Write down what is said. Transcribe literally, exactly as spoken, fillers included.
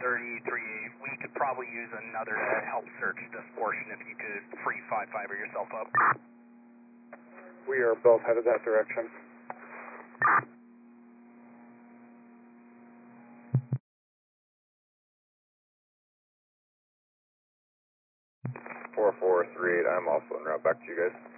thirty-three eight. We could probably use another to help search this portion if you could free five five or yourself up. We are both headed that direction. four four three eight, I'm also en route back to you guys.